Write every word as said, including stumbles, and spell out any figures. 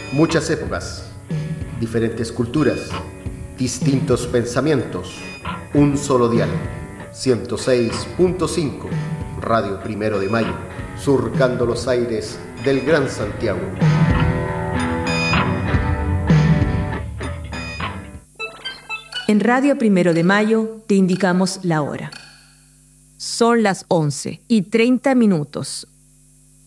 Muchas épocas, diferentes culturas, distintos pensamientos, un solo dial. ciento seis punto cinco, Radio Primero de Mayo, surcando los aires del Gran Santiago. En Radio Primero de Mayo te indicamos la hora. Son las once y treinta minutos,